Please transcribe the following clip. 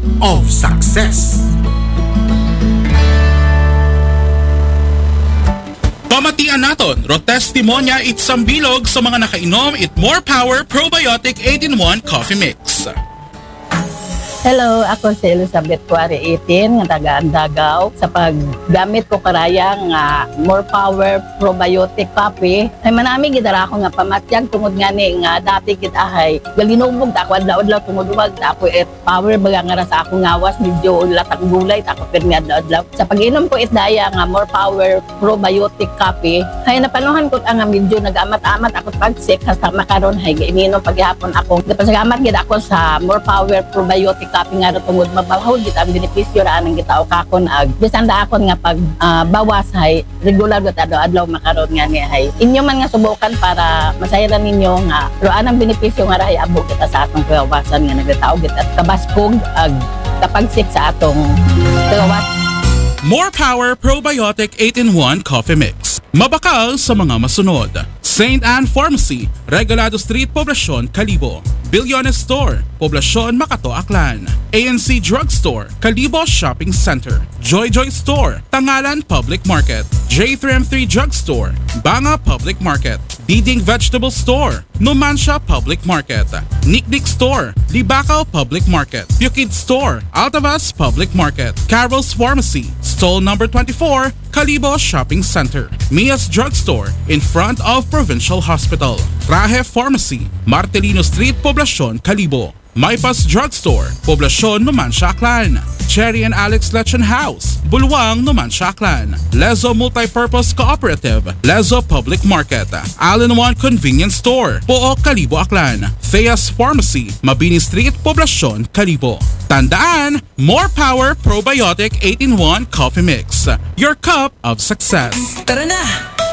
of success. Pamatian naton, Rotestimonia Itsambilog sa mga nakainom It More Power Probiotic 8-in-1 Coffee Mix. Hello, ako si Elizabeth Cuare 18, nga taga-Andagaw. Sa paggamit ko karayang More Power Probiotic Coffee, ay manami gidara ako nga pamatyag tungod nga ni nga dati gitahay. Galinubog ta ako adlaw-adlaw tungod wag ta ako power baga nga sa ako ngawas medyo latag gulay ta ako pirmi adlaw-adlaw. Sa pag-inom ko daya nga More Power Probiotic Coffee, ay napanuhan ko nga medyo nag-amat-amat ako pagsik hasta makaron hay ininom paghapon ako. Napasalamat gid ako sa More Power Probiotic Coffee nga tungod mabahaw gid ang benepisyo ra nang gitao kakon ag bisan da akon nga pag bawas hay regular gud adlaw makaron nga ni hay inyo man nga subukan para masayaran ninyo nga roan ang benepisyo nga ra abot kita sa atong kawasan nga nagtao gid at kabaskog ag kapagsik sa atong kawas. More Power Probiotic 8-in-1 Coffee Mix. Mabakal sa mga masunod. St. Anne Pharmacy, Regalado Street, Poblacion, Calibo. Bilyones Store, Poblacion, Makato, Aklan. ANC Drugstore, Calibo Shopping Center. Joy Joy Store, Tangalan Public Market. J3M3 Drugstore, Banga Public Market. Diding Vegetable Store, Numancia Public Market. Niknik Store, Libacao Public Market. Bukid Store, Altavas Public Market. Carol's Pharmacy, Stall number 24, Calibo Shopping Center. Mia's Drugstore, in front of Provincial Hospital. Rahe Pharmacy, Martelino Street, Poblacion, Calibo. Maypas Drugstore, Poblacion, Numancia, Aklan. Cherry and Alex Lechon House, Bulwang, Numancia, Aklan. Lezo Multipurpose Cooperative, Lezo Public Market. All-in-One Convenience Store, Pook, Calibo, Aklan. Theas Pharmacy, Mabini Street, Poblacion, Calibo. Tandaan, More Power Probiotic 8-in-1 Coffee Mix. Your cup of success. Tara na!